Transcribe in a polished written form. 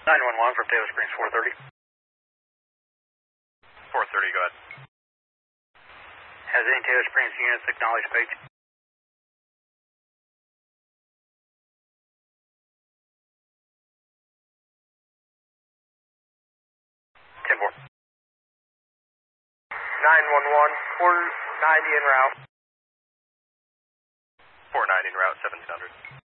911 from Taylor Springs 430. 430, go ahead. Has any Taylor Springs units acknowledged page? 10-4. 911, 490 en route. 490 en route, 1700.